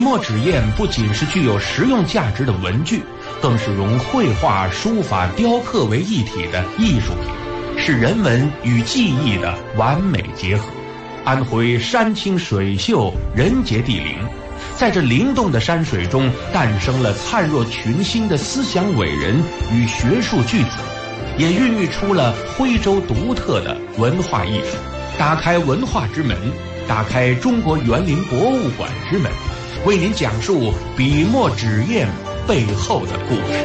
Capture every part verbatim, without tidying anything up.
墨纸砚不仅是具有实用价值的文具，更是融绘画、书法、雕刻为一体的艺术品，是人文与技艺的完美结合。安徽山清水秀，人杰地灵，在这灵动的山水中，诞生了灿若群星的思想伟人与学术巨子，也孕育出了徽州独特的文化艺术。打开文化之门，打开中国园林博物馆之门，为您讲述笔墨纸砚背后的故事。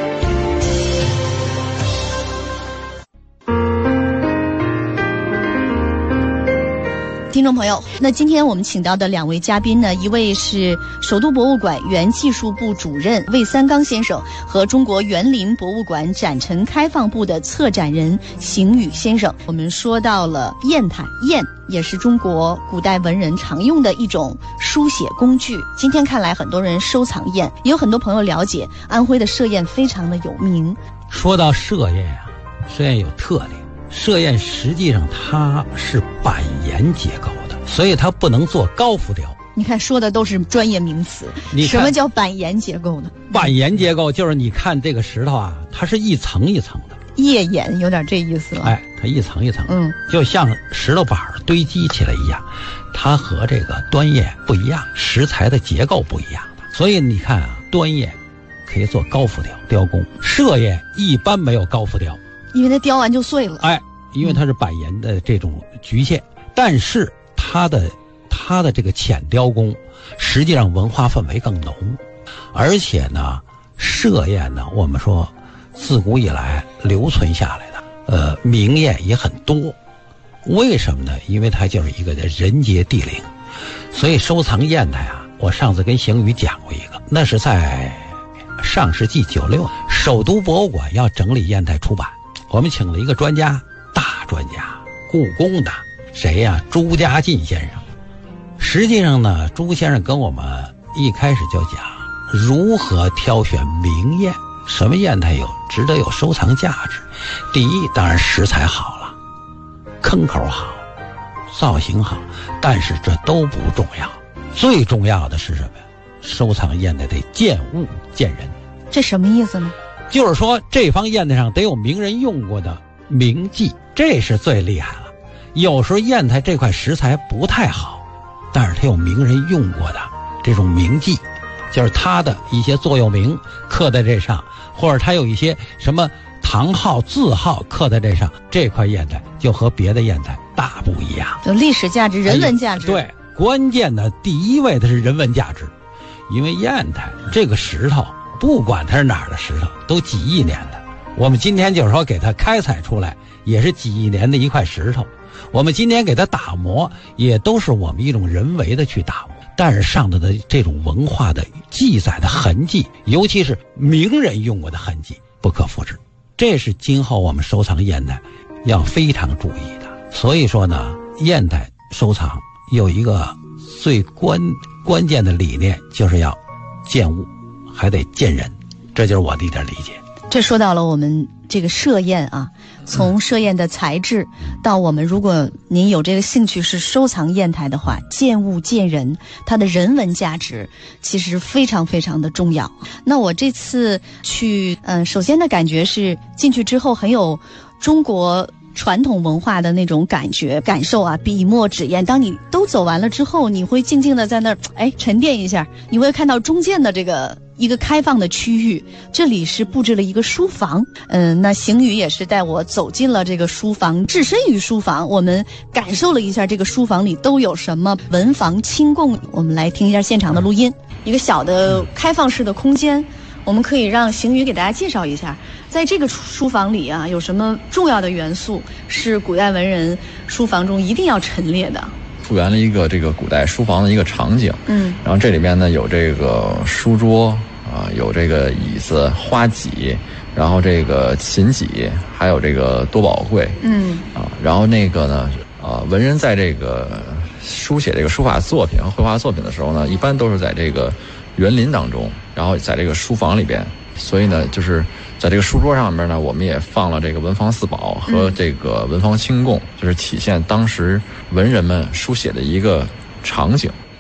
听众朋友，那今天我们请到的两位嘉宾呢，一位是首都博物馆原技术部主任魏三刚先生，和中国园林博物馆展陈开放部的策展人邢宇先生。我们说到了砚台，砚也是中国古代文人常用的一种书写工具。今天看来，很多人收藏砚，也有很多朋友了解安徽的歙砚非常的有名。 说到歙砚啊，歙砚有特点。歙砚实际上它是板岩结构的，所以它不能做高浮雕。 你看说的都是专业名词，什么叫板岩结构呢？ 板岩结构就是你看这个石头啊，它是一层一层的， 页岩有点这意思了。 哎，它一层一层的， 嗯， 就像石头板堆积起来一样，它和这个端砚不一样，石材的结构不一样的。所以你看啊，端砚可以做高浮雕雕工，歙砚一般没有高浮雕。 因为它雕完就碎了， 哎，因为它是板岩的这种局限，嗯、但是它的它的这个浅雕工，实际上文化氛围更浓，而且呢，歙砚呢，我们说自古以来留存下来的，呃，名砚也很多。为什么呢？因为它就是一个人杰地灵，所以收藏砚台啊，我上次跟邢宇讲过一个，那是在上世纪九六，首都博物馆要整理砚台出版。我们请了一个专家，大专家，故宫的谁呀、啊？朱家进先生。实际上呢，朱先生跟我们一开始就讲如何挑选名砚，什么砚台有值得有收藏价值。第一，当然食材好了，坑口好，造型好，但是这都不重要，最重要的是什么呀？收藏砚台得见物见人。 这什么意思呢？ 就是说这方砚台上得有名人用过的名迹，这是最厉害了。有时候砚台这块石材不太好，但是它有名人用过的这种名迹，就是它的一些座右铭刻在这上，或者它有一些什么堂号字号刻在这上，这块砚台就和别的砚台大不一样， 有历史价值、人文价值。 哎、对，关键的第一位的是人文价值，因为砚台这个石头不管它是哪儿的石头，都几亿年的。我们今天就是说给它开采出来，也是几亿年的一块石头。我们今天给它打磨，也都是我们一种人为的去打磨。但是上头的这种文化的记载的痕迹，尤其是名人用过的痕迹，不可复制。这是今后我们收藏砚台要非常注意的。所以说呢，砚台收藏有一个最关关键的理念，就是要见物。还得见人，这就是我的一点理解。 这说到了我们这个歙砚啊，从歙砚的材质到我们，如果您有这个兴趣是收藏砚台的话，见物见人，它的人文价值其实非常非常的重要。那我这次去，嗯、呃，首先的感觉是进去之后很有中国传统文化的那种感觉感受啊，笔墨纸砚，当你都走完了之后，你会静静的在那儿哎沉淀一下，你会看到中间的这个一个开放的区域，这里是布置了一个书房。嗯，那邢宇也是带我走进了这个书房，置身于书房，我们感受了一下这个书房里都有什么文房清供。我们来听一下现场的录音，一个小的开放式的空间，我们可以让邢宇给大家介绍一下，在这个书房里啊，有什么重要的元素是古代文人书房中一定要陈列的。 复原了一个这个古代书房的一个场景， 嗯， 然后这里面呢有这个书桌啊、呃，有这个椅子、花几，然后这个琴几，还有这个多宝柜， 嗯啊，然后那个呢，呃，文人在这个书写这个书法作品和绘画作品的时候呢，一般都是在这个园林当中，然后在这个书房里边，所以呢，就是在这个书桌上面呢，我们也放了这个文房四宝和这个文房清供，嗯、就是体现当时文人们书写的一个场景。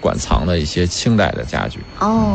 馆藏的一些清代的家具。 哦。